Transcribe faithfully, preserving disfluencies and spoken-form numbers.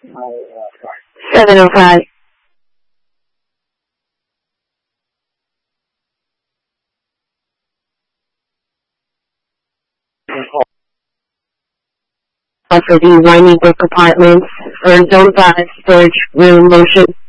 seven oh five. For the Winey Brook Apartments for Zone five storage room motion.